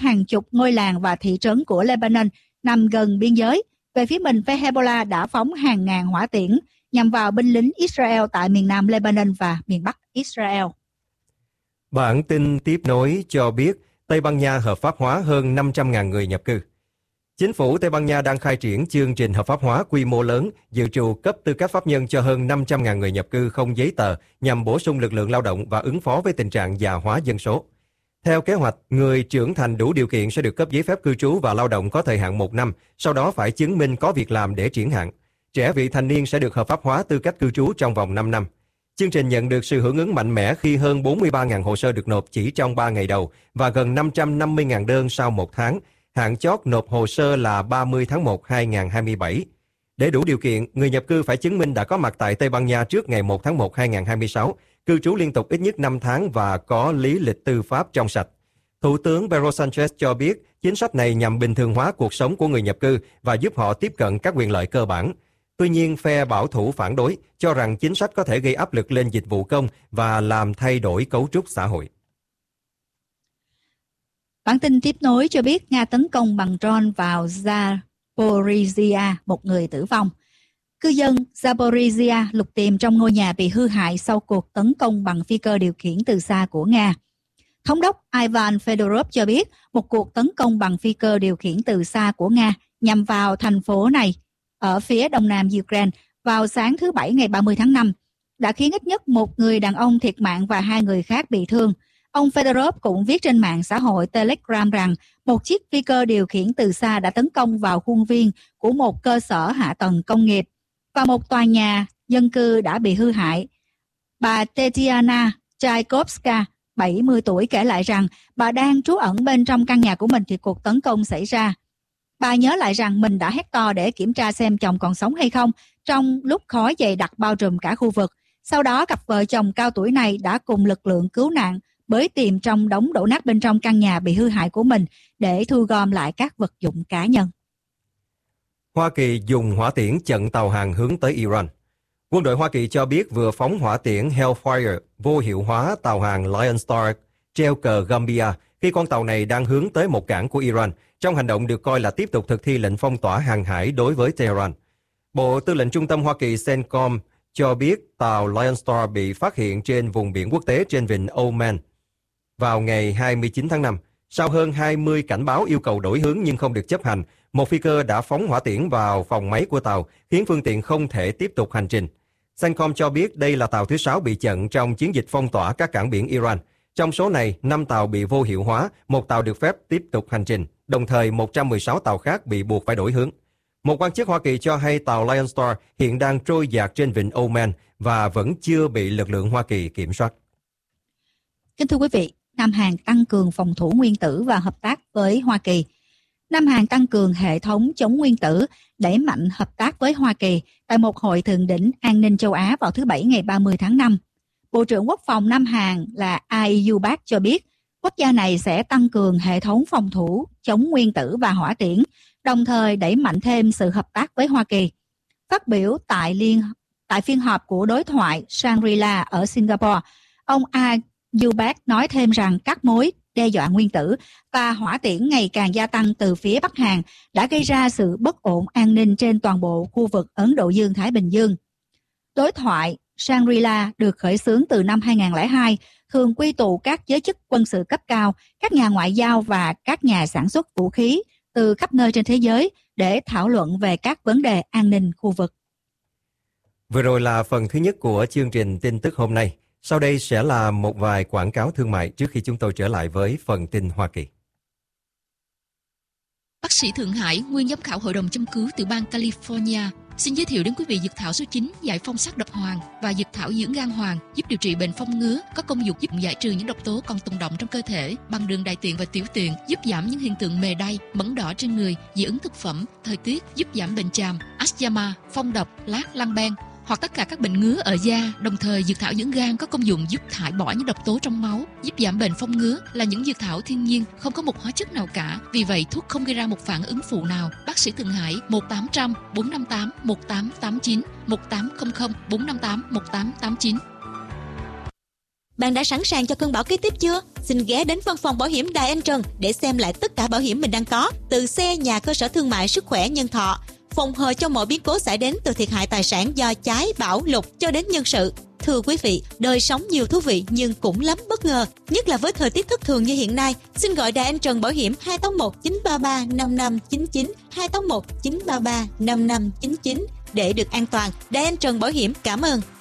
hàng chục ngôi làng và thị trấn của Lebanon nằm gần biên giới. Về phía mình, phe Hezbollah đã phóng hàng ngàn hỏa tiễn nhằm vào binh lính Israel tại miền nam Lebanon và miền bắc Israel. Bản tin tiếp nối cho biết Tây Ban Nha hợp pháp hóa hơn 500.000 người nhập cư. Chính phủ Tây Ban Nha đang khai triển chương trình hợp pháp hóa quy mô lớn, dự trù cấp tư cách pháp nhân cho hơn 500.000 người nhập cư không giấy tờ nhằm bổ sung lực lượng lao động và ứng phó với tình trạng già hóa dân số. Theo kế hoạch, người trưởng thành đủ điều kiện sẽ được cấp giấy phép cư trú và lao động có thời hạn 1 năm, sau đó phải chứng minh có việc làm để triển hạn. Trẻ vị thành niên sẽ được hợp pháp hóa tư cách cư trú trong vòng 5 năm. Chương trình nhận được sự hưởng ứng mạnh mẽ khi hơn 43.000 hồ sơ được nộp chỉ trong 3 ngày đầu và gần 550.000 đơn sau 1 tháng. Hạn chót nộp hồ sơ là 30 tháng 1 2027. Để đủ điều kiện, người nhập cư phải chứng minh đã có mặt tại Tây Ban Nha trước ngày 1 tháng 1 2026, cư trú liên tục ít nhất 5 tháng và có lý lịch tư pháp trong sạch. Thủ tướng Pedro Sanchez cho biết chính sách này nhằm bình thường hóa cuộc sống của người nhập cư và giúp họ tiếp cận các quyền lợi cơ bản. Tuy nhiên, phe bảo thủ phản đối, cho rằng chính sách có thể gây áp lực lên dịch vụ công và làm thay đổi cấu trúc xã hội. Bản tin tiếp nối cho biết Nga tấn công bằng drone vào Zaporizhia, một người tử vong. Cư dân Zaporizhia lục tìm trong ngôi nhà bị hư hại sau cuộc tấn công bằng phi cơ điều khiển từ xa của Nga. Thống đốc Ivan Fedorov cho biết một cuộc tấn công bằng phi cơ điều khiển từ xa của Nga nhằm vào thành phố này ở phía đông nam Ukraine vào sáng thứ Bảy ngày 30 tháng 5 đã khiến ít nhất một người đàn ông thiệt mạng và 2 người khác bị thương. Ông Fedorov cũng viết trên mạng xã hội Telegram rằng một chiếc phi cơ điều khiển từ xa đã tấn công vào khuôn viên của một cơ sở hạ tầng công nghiệp và một tòa nhà dân cư đã bị hư hại. Bà Tetiana Tchaikovska, 70 tuổi, kể lại rằng bà đang trú ẩn bên trong căn nhà của mình thì cuộc tấn công xảy ra. Bà nhớ lại rằng mình đã hét to để kiểm tra xem chồng còn sống hay không trong lúc khói dày đặc bao trùm cả khu vực. Sau đó, cặp vợ chồng cao tuổi này đã cùng lực lượng cứu nạn bới tìm trong đống đổ nát bên trong căn nhà bị hư hại của mình để thu gom lại các vật dụng cá nhân. Hoa Kỳ dùng hỏa tiễn chặn tàu hàng hướng tới Iran. Quân đội Hoa Kỳ cho biết vừa phóng hỏa tiễn Hellfire vô hiệu hóa tàu hàng Lion Star treo cờ Gambia khi con tàu này đang hướng tới một cảng của Iran, trong hành động được coi là tiếp tục thực thi lệnh phong tỏa hàng hải đối với Tehran. Bộ Tư lệnh Trung tâm Hoa Kỳ CENTCOM cho biết tàu Lion Star bị phát hiện trên vùng biển quốc tế trên vịnh Oman vào ngày 29 tháng 5. Sau hơn 20 cảnh báo yêu cầu đổi hướng nhưng không được chấp hành, một phi cơ đã phóng hỏa tiễn vào phòng máy của tàu, khiến phương tiện không thể tiếp tục hành trình. CENTCOM cho biết đây là tàu thứ 6 bị chặn trong chiến dịch phong tỏa các cảng biển Iran. Trong số này, 5 tàu bị vô hiệu hóa, 1 tàu được phép tiếp tục hành trình, đồng thời 116 tàu khác bị buộc phải đổi hướng. Một quan chức Hoa Kỳ cho hay tàu Lion Star hiện đang trôi dạt trên vịnh Oman và vẫn chưa bị lực lượng Hoa Kỳ kiểm soát. Kính thưa quý vị, Nam Hàn tăng cường phòng thủ nguyên tử và hợp tác với Hoa Kỳ. Nam Hàn tăng cường hệ thống chống nguyên tử, đẩy mạnh hợp tác với Hoa Kỳ tại một hội thượng đỉnh an ninh châu Á vào thứ Bảy ngày 30 tháng 5. Bộ trưởng Quốc phòng Nam Hàn là Ai Yu-bak cho biết quốc gia này sẽ tăng cường hệ thống phòng thủ chống nguyên tử và hỏa tiễn, đồng thời đẩy mạnh thêm sự hợp tác với Hoa Kỳ. Phát biểu tại phiên họp của đối thoại Shangri-La ở Singapore, ông Ai Yu-bak nói thêm rằng các mối đe dọa nguyên tử và hỏa tiễn ngày càng gia tăng từ phía Bắc Hàn đã gây ra sự bất ổn an ninh trên toàn bộ khu vực Ấn Độ Dương-Thái Bình Dương. Đối thoại Shangri-La được khởi xướng từ năm 2002, thường quy tụ các giới chức quân sự cấp cao, các nhà ngoại giao và các nhà sản xuất vũ khí từ khắp nơi trên thế giới để thảo luận về các vấn đề an ninh khu vực. Vừa rồi là phần thứ nhất của chương trình tin tức hôm nay. Sau đây sẽ là một vài quảng cáo thương mại trước khi chúng tôi trở lại với phần tin Hoa Kỳ. Bác sĩ Thượng Hải, nguyên giám khảo Hội đồng châm cứu tiểu bang California, xin giới thiệu đến quý vị dược thảo số 9 giải phong sắc độc hoàng và dược thảo dưỡng gan hoàng, giúp điều trị bệnh phong ngứa, có công dụng giúp giải trừ những độc tố còn tồn đọng trong cơ thể bằng đường đại tiện và tiểu tiện, giúp giảm những hiện tượng mề đay, mẩn đỏ trên người, dị ứng thực phẩm, thời tiết, giúp giảm bệnh chàm, asthma, phong độc, lát, lăng ben hoặc tất cả các bệnh ngứa ở da. Đồng thời, dược thảo dưỡng gan có công dụng giúp thải bỏ những độc tố trong máu, giúp giảm bệnh phong ngứa, là những dược thảo thiên nhiên, không có một hóa chất nào cả. Vì vậy, thuốc không gây ra một phản ứng phụ nào. Bác sĩ Thượng Hải 1800 458 1889 1800 458 1889. Bạn đã sẵn sàng cho cơn bão kế tiếp chưa? Xin ghé đến văn phòng bảo hiểm Đài Anh Trần để xem lại tất cả bảo hiểm mình đang có, từ xe, nhà, cơ sở thương mại, sức khỏe, nhân thọ, phòng hờ cho mọi biến cố xảy đến từ thiệt hại tài sản do cháy, bão, lụt cho đến nhân sự. Thưa quý vị, đời sống nhiều thú vị nhưng cũng lắm bất ngờ, nhất là với thời tiết thất thường như hiện nay. Xin gọi Đài Anh Trần Bảo hiểm 281 933 5599, 281 933 5599 để được an toàn. Đài Anh Trần Bảo hiểm cảm ơn.